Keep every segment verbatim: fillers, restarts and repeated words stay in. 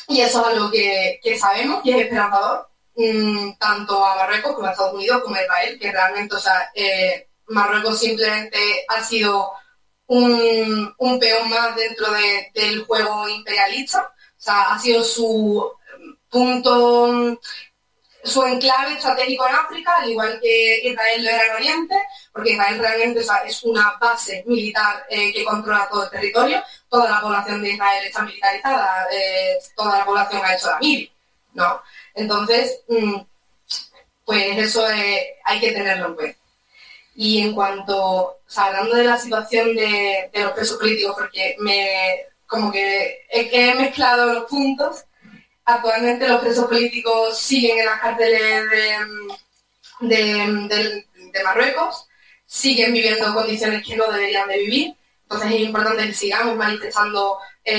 Y eso es algo que, que sabemos y es esperanzador, mmm, tanto a Marruecos como a Estados Unidos como a Israel, que realmente, o sea, eh, Marruecos simplemente ha sido un, un peón más dentro de, del juego imperialista, o sea, ha sido su punto, su enclave estratégico en África, al igual que Israel lo era en Oriente, porque Israel realmente, o sea, es una base militar eh, que controla todo el territorio. Toda la población de Israel está militarizada, eh, toda la población ha hecho la mili, ¿no? Entonces, mmm, pues eso es, hay que tenerlo en cuenta. Y en cuanto, o sea, hablando de la situación de, de los presos políticos, porque me, como que he, he mezclado los puntos. Actualmente los presos políticos siguen en las cárceles de, de, de, de Marruecos, siguen viviendo en condiciones que no deberían de vivir. Entonces es importante que sigamos manifestando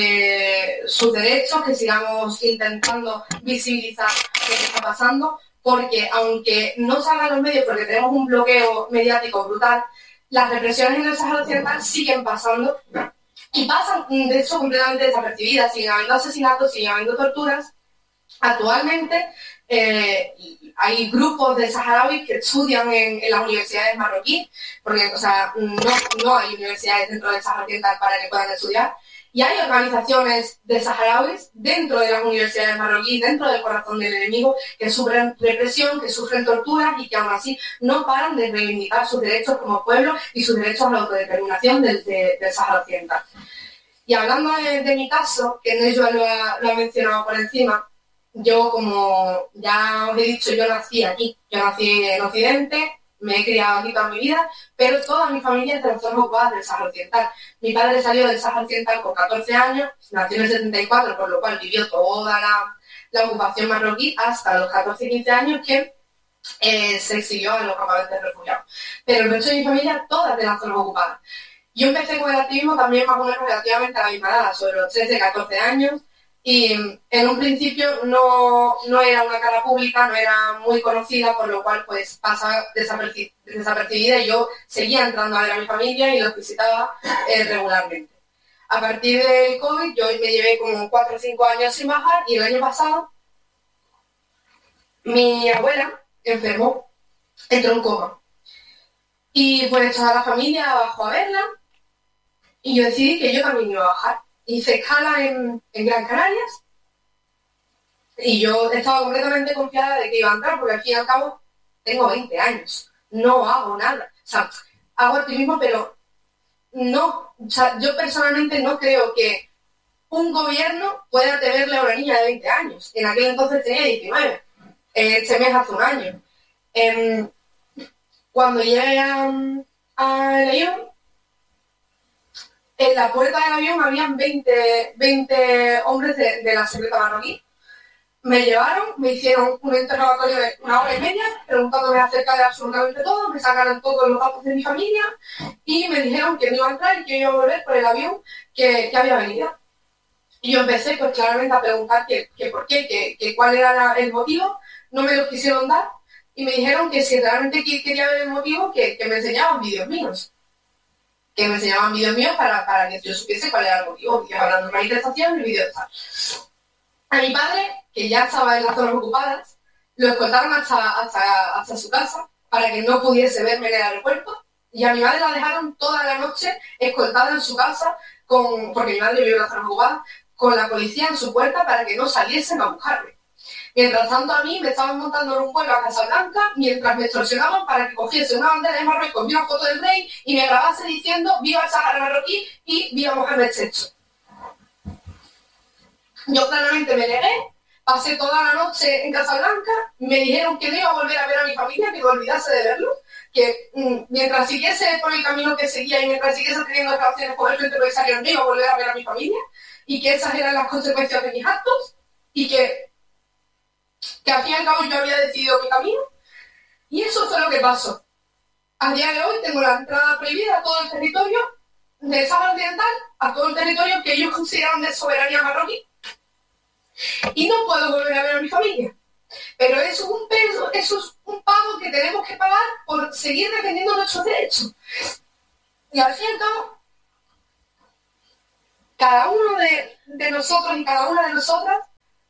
eh, sus derechos, que sigamos intentando visibilizar lo que está pasando, porque aunque no salgan los medios porque tenemos un bloqueo mediático brutal, las represiones en el Sáhara Occidental siguen pasando y pasan de hecho completamente desapercibidas, siguen habiendo asesinatos, siguen habiendo torturas. Actualmente eh, hay grupos de saharauis que estudian en, en las universidades marroquíes, porque o sea, no, no hay universidades dentro del Sáhara Occidental para que puedan estudiar, y hay organizaciones de saharauis dentro de las universidades marroquíes, dentro del corazón del enemigo, que sufren represión, que sufren torturas y que aún así no paran de reivindicar sus derechos como pueblo y sus derechos a la autodeterminación del, de, del Sáhara Occidental. Y hablando de, de mi caso, que Nejwa lo ha, lo ha mencionado por encima, yo, como ya os he dicho, yo nací aquí, yo nací en Occidente, me he criado aquí toda mi vida, pero toda mi familia es de las zonas ocupadas del Sáhara Occidental. Mi padre salió del Sáhara Occidental con catorce años, nació en el setenta y cuatro, por lo cual vivió toda la, la ocupación marroquí hasta los catorce y quince años que eh, se exilió a los campamentos de refugiados. Pero el resto de mi familia, todas de las zonas ocupadas. Yo empecé con el activismo también más o menos relativamente a la misma edad, sobre los trece, catorce años, y en un principio no, no era una cara pública, no era muy conocida, por lo cual pues pasa desaperci- desapercibida y yo seguía entrando a ver a mi familia y los visitaba eh, regularmente. A partir del COVID yo me llevé como cuatro o cinco años sin bajar y el año pasado mi abuela enfermó, entró en coma. Y pues toda la familia bajó a verla y yo decidí que yo también iba a bajar. Hice escala en, en Gran Canarias y yo estaba completamente confiada de que iba a entrar porque al fin y al cabo tengo veinte años, no hago nada. O sea, hago activismo, pero no, o sea, yo personalmente no creo que un gobierno pueda tenerle a una niña de veinte años. En aquel entonces tenía diecinueve, este mes hace un año. Eh, cuando llegué al avión, en la puerta del avión habían veinte, veinte hombres de, de la secreta marroquí. Me llevaron, me hicieron un interrogatorio de una hora y media, preguntándome acerca de absolutamente todo, me sacaron todos los datos de mi familia y me dijeron que no iba a entrar y que iba a volver por el avión que, que había venido. Y yo empecé pues claramente a preguntar que, que por qué, que, que cuál era la, el motivo, no me lo quisieron dar y me dijeron que si realmente quería ver el motivo, que, que me enseñaban vídeos míos. que me enseñaban vídeos míos para, para que yo supiese cuál era el motivo, vídeos hablando de manifestación y vídeos de tal. A mi padre, que ya estaba en las zonas ocupadas, lo escoltaron hasta, hasta, hasta su casa para que no pudiese verme en el aeropuerto, y a mi madre la dejaron toda la noche escoltada en su casa, con, porque mi madre vive en las zonas ocupadas, con la policía en su puerta para que no saliesen a buscarme. Mientras tanto, a mí me estaban montando en un vuelo a Casablanca mientras me extorsionaban para que cogiese una bandera de Marruecos y una foto del rey y me grabase diciendo viva el Sáhara marroquí y viva Mohamed sexto. Yo claramente me negué, pasé toda la noche en Casablanca, me dijeron que no iba a volver a ver a mi familia, que me olvidase de verlos, que mmm, mientras siguiese por el camino que seguía y mientras siguiese teniendo relaciones con el centro empresario no iba a volver a ver a mi familia y que esas eran las consecuencias de mis actos y que que al fin y al cabo yo había decidido mi camino, y eso fue lo que pasó. A día de hoy tengo la entrada prohibida a todo el territorio del Sáhara Occidental, a todo el territorio que ellos consideran de soberanía marroquí, y no puedo volver a ver a mi familia. Pero eso es un peso, eso es un pago que tenemos que pagar por seguir defendiendo nuestros derechos. Y al fin y al cabo, cada uno de, de nosotros y cada una de nosotras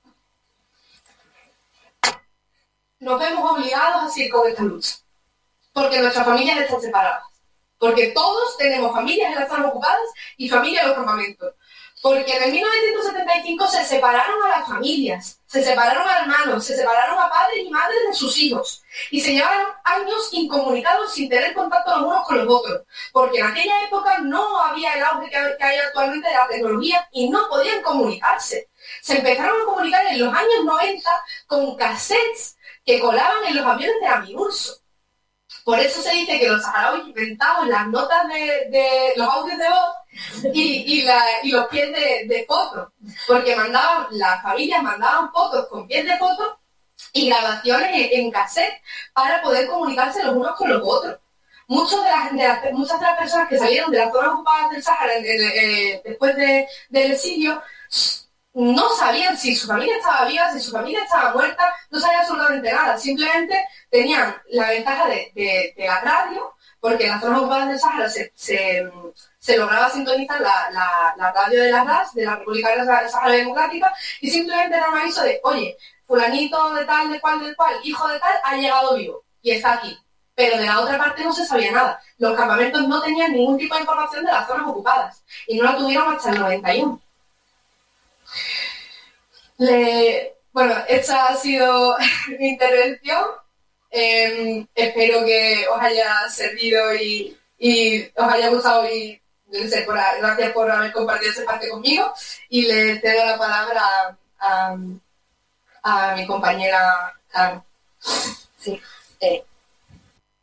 nos vemos obligados a seguir con esta lucha, porque nuestras familias están separadas, porque todos tenemos familias en las zonas ocupadas y familias en los campamentos, porque en el mil novecientos setenta y cinco se separaron a las familias, se separaron a hermanos, se separaron a padres y madres de sus hijos y se llevaron años incomunicados sin tener contacto los unos con los otros, porque en aquella época no había el auge que hay actualmente de la tecnología y no podían comunicarse. Se empezaron a comunicar en los años noventa con cassettes que colaban en los aviones de Amigurso. Por eso se dice que los saharauis inventaban las notas de, de los audios de voz y, y, la, y los pies de, de fotos, porque mandaban, las familias mandaban fotos con pies de fotos y grabaciones en, en cassette para poder comunicarse los unos con los otros. Muchos de las, de las, muchas de las personas que salieron de las zonas ocupadas del Sáhara en, en, en, después de, del exilio no sabían si su familia estaba viva, si su familia estaba muerta, no sabían absolutamente nada, simplemente tenían la ventaja de, de, de la radio, porque en las zonas ocupadas del Sáhara se, se, se lograba sintonizar la, la, la radio de la R A S, de la República del Sáhara Democrática, y simplemente era un aviso de, oye, fulanito de tal, de cual, de cual, hijo de tal, ha llegado vivo y está aquí. Pero de la otra parte no se sabía nada. Los campamentos no tenían ningún tipo de información de las zonas ocupadas y no la tuvieron hasta el noventa y uno. Le, bueno, esta ha sido mi intervención. Eh, espero que os haya servido y, y os haya gustado y no sé, por, gracias por haber compartido ese parte conmigo y le cedo la palabra a, a, a mi compañera Carmen. Sí. Eh,